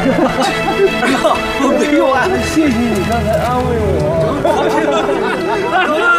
我没有啊， 谢谢你刚才安慰我。